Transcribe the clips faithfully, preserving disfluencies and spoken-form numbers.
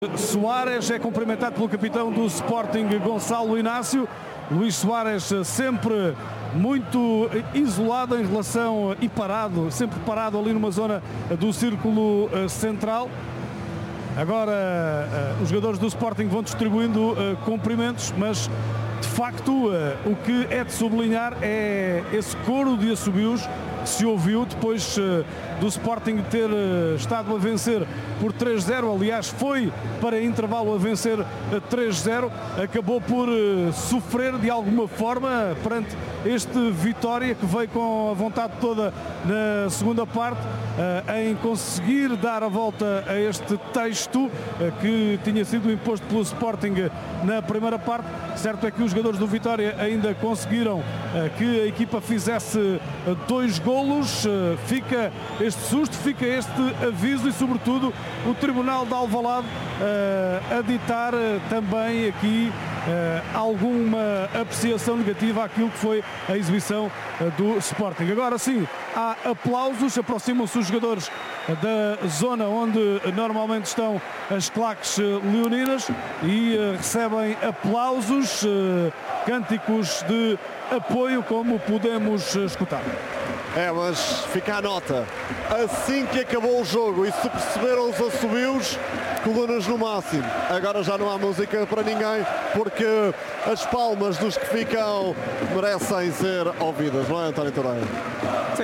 Soares é cumprimentado pelo capitão do Sporting, Gonçalo Inácio. Luís Soares sempre muito isolado em relação e parado, sempre parado ali numa zona do círculo central. Agora os jogadores do Sporting vão distribuindo cumprimentos, mas de facto o que é de sublinhar é esse coro de assobios que se ouviu depois do Sporting ter estado a vencer por três zero, aliás foi para intervalo a vencer três zero, acabou por sofrer de alguma forma perante este Vitória, que veio com a vontade toda na segunda parte em conseguir dar a volta a este texto que tinha sido imposto pelo Sporting na primeira parte. Certo é que os jogadores do Vitória ainda conseguiram que a equipa fizesse dois golos. Fica este susto, fica este aviso e sobretudo o Tribunal de Alvalade a ditar também aqui alguma apreciação negativa àquilo que foi a exibição do Sporting. Agora sim, há aplausos, aproximam-se os jogadores da zona onde normalmente estão as claques leoninas e recebem aplausos, cânticos de apoio, como podemos escutar. É, mas fica a nota, assim que acabou o jogo e se perceberam os assobios, colunas no máximo. Agora já não há música para ninguém, porque as palmas dos que ficam merecem ser ouvidas, não é, António Tadeia? Sim,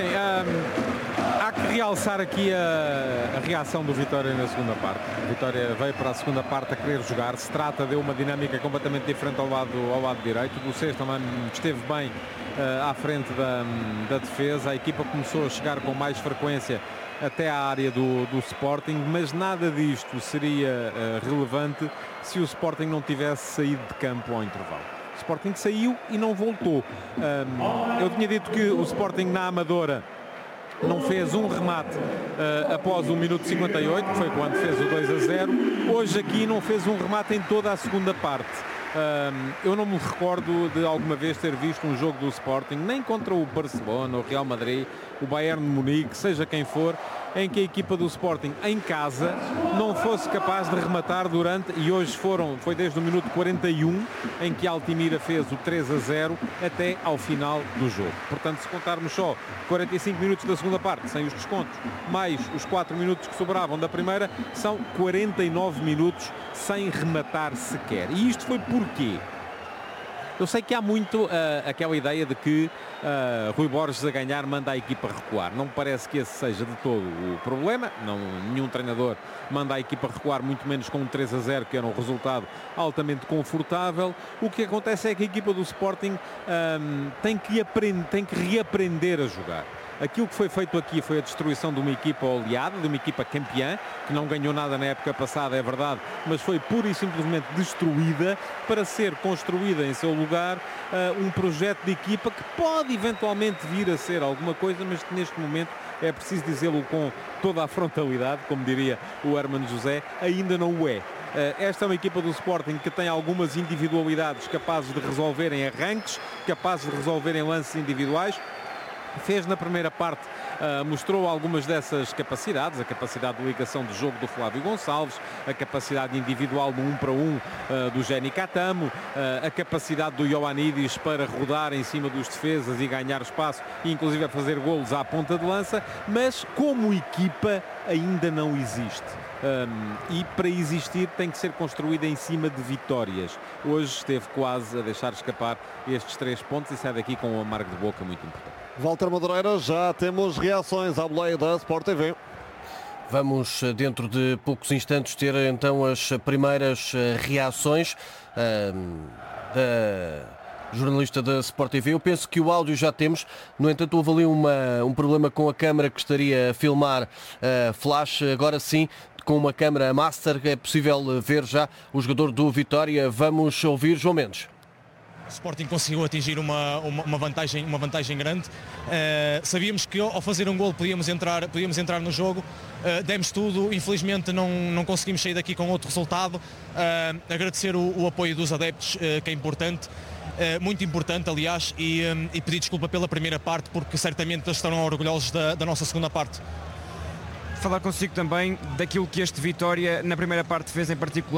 um, há que realçar aqui a, a reação do Vitória na segunda parte. O Vitória veio para a segunda parte a querer jogar, se trata de uma dinâmica completamente diferente ao lado, ao lado direito. O Bucês também esteve bem uh, à frente da, da defesa, a equipa começou a chegar com mais frequência até à área do, do Sporting, mas nada disto seria uh, relevante se o Sporting não tivesse saído de campo ao intervalo. O Sporting saiu e não voltou. Um, eu tinha dito que o Sporting na Amadora não fez um remate uh, após o minuto cinquenta e oito, que foi quando fez o dois a zero. Hoje aqui não fez um remate em toda a segunda parte. Um, eu não me recordo de alguma vez ter visto um jogo do Sporting, nem contra o Barcelona, o Real Madrid, o Bayern de Munique, seja quem for, em que a equipa do Sporting em casa não fosse capaz de rematar durante, e hoje foram, foi desde o minuto quarenta e um em que Altimira fez o três a zero até ao final do jogo. Portanto, se contarmos só quarenta e cinco minutos da segunda parte, sem os descontos, mais os quatro minutos que sobravam da primeira, são quarenta e nove minutos sem rematar sequer. E isto foi porquê? Eu sei que há muito uh, aquela ideia de que uh, Rui Borges a ganhar manda a equipa recuar. Não me parece que esse seja de todo o problema. Não, nenhum treinador manda a equipa recuar, muito menos com um três a zero, que era um resultado altamente confortável. O que acontece é que a equipa do Sporting um, tem, que aprender, tem que reaprender a jogar. Aquilo que foi feito aqui foi a destruição de uma equipa oleada, de uma equipa campeã, que não ganhou nada na época passada, é verdade, mas foi pura e simplesmente destruída para ser construída em seu lugar uh, um projeto de equipa que pode eventualmente vir a ser alguma coisa, mas que neste momento, é preciso dizê-lo com toda a frontalidade, como diria o Hermano José, ainda não o é. Esta é uma equipa do Sporting que tem algumas individualidades capazes de resolver em arranques, capazes de resolver em lances individuais. Fez na primeira parte, uh, mostrou algumas dessas capacidades, a capacidade de ligação de jogo do Flávio Gonçalves, a capacidade individual no um para um uh, do Jenny Catamo, uh, a capacidade do Ioannidis para rodar em cima dos defesas e ganhar espaço e inclusive a fazer golos à ponta de lança, mas como equipa ainda não existe. Um, e para existir tem que ser construída em cima de vitórias. Hoje esteve quase a deixar escapar estes três pontos e sai daqui com um amargo de boca muito importante. Walter Madureira, já temos reações à boleia da Sport T V. Vamos dentro de poucos instantes ter então as primeiras reações uh, da jornalista da Sport T V. Eu penso que o áudio já temos, no entanto houve ali uma, um problema com a câmara que estaria a filmar uh, flash. Agora sim, com uma câmara master, é possível ver já o jogador do Vitória. Vamos ouvir João Mendes. O Sporting conseguiu atingir uma, uma, uma, vantagem, uma vantagem grande. Uh, sabíamos que ao fazer um golo podíamos entrar, podíamos entrar no jogo. Uh, demos tudo, infelizmente não, não conseguimos sair daqui com outro resultado. Uh, agradecer o, o apoio dos adeptos, uh, que é importante. Uh, muito importante, aliás, e, um, e pedir desculpa pela primeira parte, porque certamente eles estarão orgulhosos da, da nossa segunda parte. falar consigo também daquilo que este Vitória na primeira parte fez em particular.